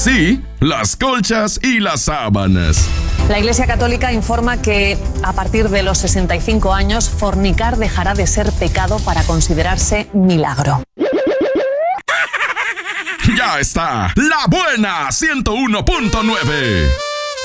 sí, las colchas y las sábanas. La Iglesia Católica informa que a partir de los 65 años, fornicar dejará de ser pecado para considerarse milagro. Ya está, La Buena 101.9.